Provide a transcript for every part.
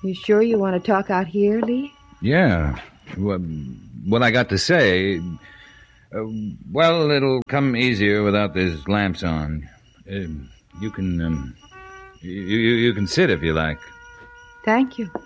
You sure you want to talk out here, Lee? Yeah. What I got to say... well, it'll come easier without these lamps on. You can... You can sit if you like. Thank you.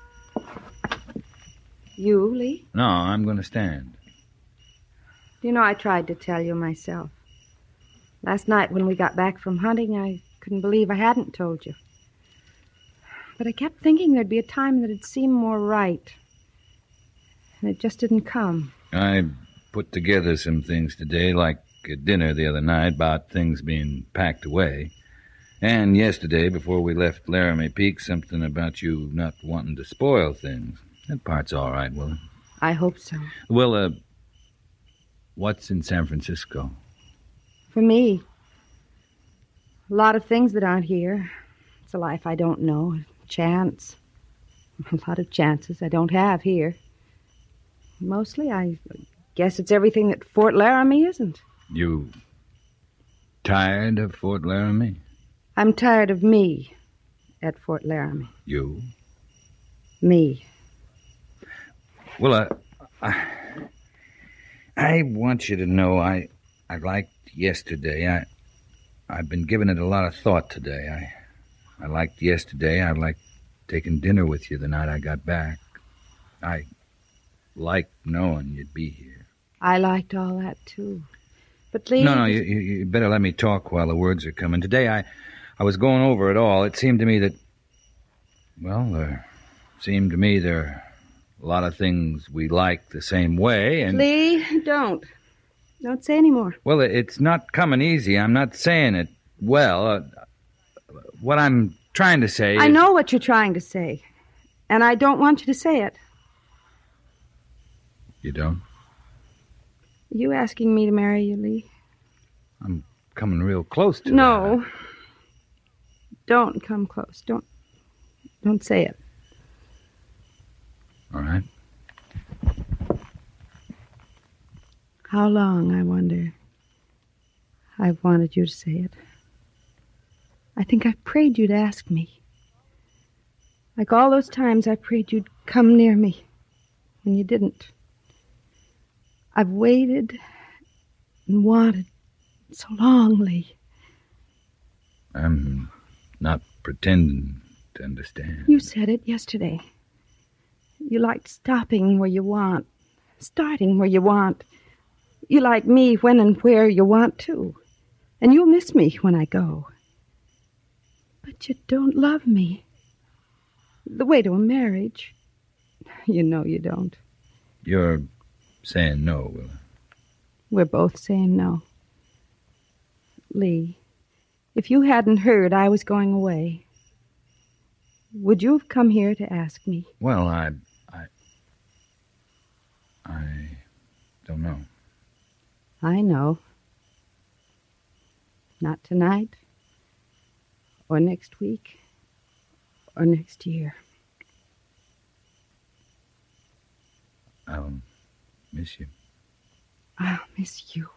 You, Lee? No, I'm going to stand. You know, I tried to tell you myself. Last night when we got back from hunting, I couldn't believe I hadn't told you. But I kept thinking there'd be a time that'd seem more right. And it just didn't come. I put together some things today, like at dinner the other night, about things being packed away. And yesterday, before we left Laramie Peak, something about you not wanting to spoil things. That part's all right, Willa. I hope so. Well, what's in San Francisco? For me, a lot of things that aren't here. It's a life I don't know, a chance. A lot of chances I don't have here. Mostly, I guess it's everything that Fort Laramie isn't. You tired of Fort Laramie? I'm tired of me at Fort Laramie. You? Me. Well, I want you to know I liked yesterday. I've been giving it a lot of thought today. I liked yesterday. I liked taking dinner with you the night I got back. I liked knowing you'd be here. I liked all that, too. But Lee... No, you better let me talk while the words are coming. Today, I was going over it all. It seemed to me that... Well, there are a lot of things we like the same way, and... Lee, don't. Don't say any more. Well, it's not coming easy. I'm not saying it well. What I'm trying to say is... I know what you're trying to say, and I don't want you to say it. You don't? Are you asking me to marry you, Lee? I'm coming real close to No. that. Don't come close. Don't say it. All right. How long, I wonder, I've wanted you to say it. I think I prayed you to ask me. Like all those times I prayed you'd come near me, and you didn't. I've waited and wanted so long, Lee. I'm not pretending to understand. You said it yesterday. You liked stopping where you want, starting where you want. You like me when and where you want to. And you'll miss me when I go. But you don't love me. The way to a marriage. You know you don't. You're saying no, Willa. We're both saying no. Lee, if you hadn't heard I was going away, would you have come here to ask me? Well, I don't know. I know. Not tonight, or next week, or next year. I'll miss you. I'll miss you.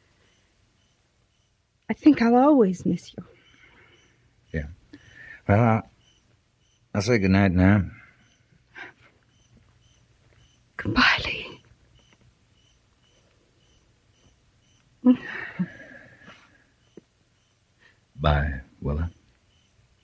I think I'll always miss you. Yeah. Well, I'll say goodnight now. Goodbye, Lee. Bye, Willa.